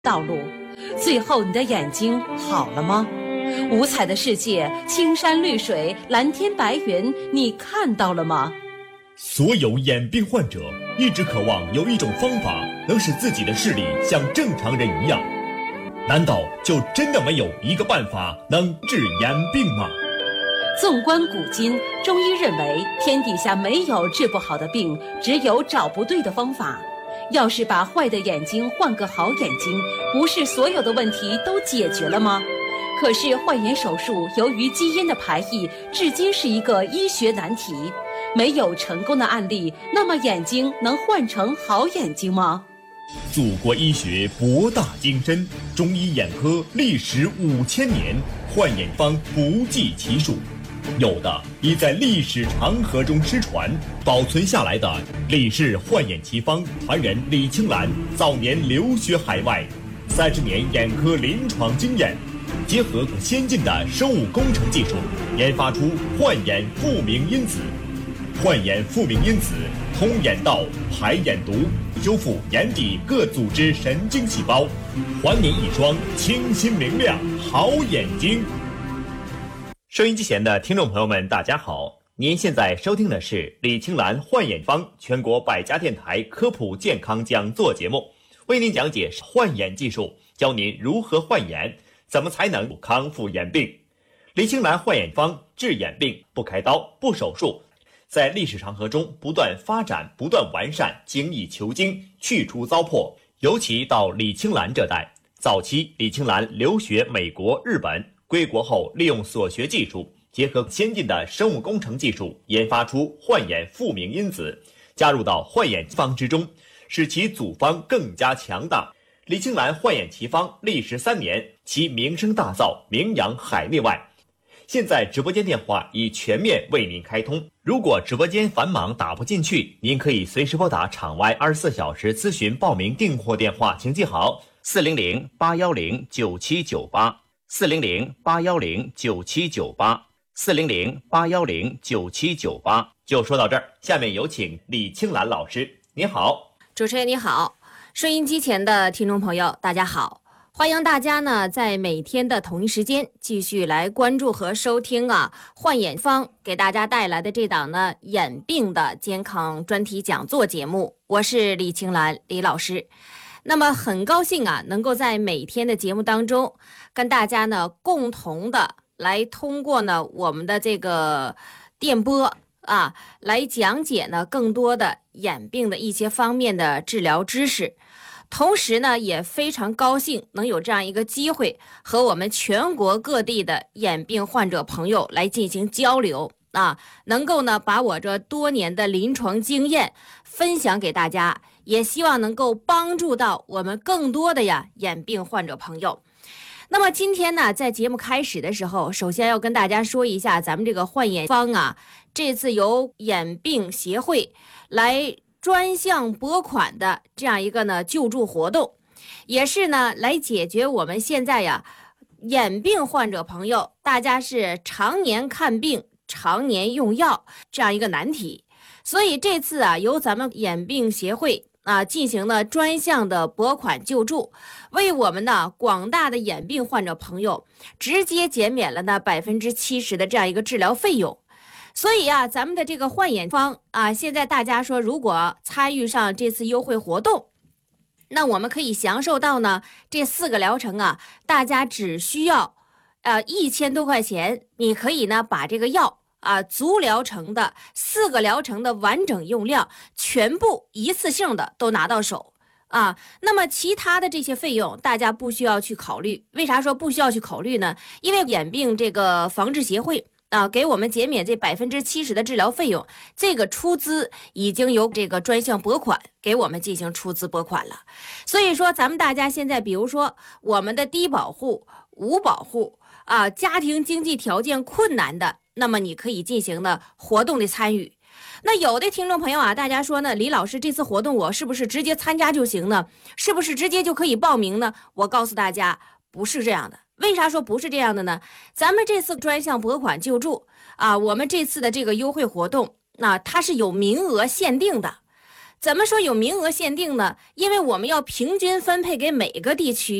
道路，最后你的眼睛好了吗？五彩的世界，青山绿水，蓝天白云，你看到了吗？ 所有眼病患者一直渴望有一种方法能使自己的视力像正常人一样，难道就真的没有一个办法能治眼病吗？ 纵观古今，中医认为天底下没有治不好的病，只有找不对的方法。要是把坏的眼睛换个好眼睛，不是所有的问题都解决了吗？可是换眼手术由于基因的排异，至今是一个医学难题，没有成功的案例。那么眼睛能换成好眼睛吗？ 祖国医学博大精深，中医眼科历时5000年，换眼方不计其数。有的已在历史长河中失传，保存下来的李氏换眼奇方传人李青兰早年留学海外，30年眼科临床经验，结合先进的生物工程技术，研发出换眼复明因子。换眼复明因子通眼道、排眼毒，修复眼底各组织神经细胞，还您一双清新明亮好眼睛。收音机前的听众朋友们，大家好，您现在收听的是李青兰换眼方全国100家电台科普健康讲座节目，为您讲解换眼技术，教您如何换眼，怎么才能康复眼病。李青兰换眼方治眼病不开刀不手术，在历史长河中不断发展不断完善，精益求精，去除糟粕。尤其到李青兰这代，早期李青兰留学美国日本，归国后利用所学技术，结合先进的生物工程技术，研发出换眼复明因子，加入到换眼方之中，使其组方更加强大。李青兰换眼奇方历时3年，其名声大噪，名扬海内外。现在直播间电话已全面为您开通，如果直播间繁忙打不进去，您可以随时拨打场外24小时咨询报名订货电话，请记好400-810-9798，400-810-9798，400-810-9798。就说到这儿，下面有请李青兰老师。你好。 主持人你好，收音机前的听众朋友大家好，欢迎大家呢在每天的同一时间继续来关注和收听换眼方给大家带来的这档呢眼病的健康专题讲座节目，我是李青兰李老师。那么很高兴能够在每天的节目当中跟大家呢共同的来通过呢我们的这个电波来讲解呢更多的眼病的一些方面的治疗知识。同时呢也非常高兴能有这样一个机会和我们全国各地的眼病患者朋友来进行交流能够呢把我这多年的临床经验分享给大家，也希望能够帮助到我们更多的眼病患者朋友。那么今天呢在节目开始的时候，首先要跟大家说一下咱们这个换眼方这次由眼病协会来专项拨款的这样一个呢救助活动，也是呢来解决我们现在眼病患者朋友大家是常年看病常年用药这样一个难题。所以这次由咱们眼病协会进行了专项的拨款救助，为我们呢广大的眼病患者朋友直接减免了呢70%的这样一个治疗费用。所以咱们的这个换眼方现在大家说如果参与上这次优惠活动，那我们可以享受到呢这4个疗程大家只需要1000多块钱，你可以呢把这个药足疗程的4个疗程的完整用量全部一次性的都拿到手那么其他的这些费用大家不需要去考虑。为啥说不需要去考虑呢？因为眼病这个防治协会给我们减免这70%的治疗费用，这个出资已经由这个专项拨款给我们进行出资拨款了。所以说咱们大家现在比如说我们的低保户、无保户家庭经济条件困难的，那么你可以进行呢活动的参与。那有的听众朋友大家说呢，李老师这次活动我是不是直接参加就行呢？是不是直接就可以报名呢？我告诉大家不是这样的。为啥说不是这样的呢？咱们这次专项拨款救助我们这次的这个优惠活动它是有名额限定的。 怎么说有名额限定呢？因为我们要平均分配给每个地区。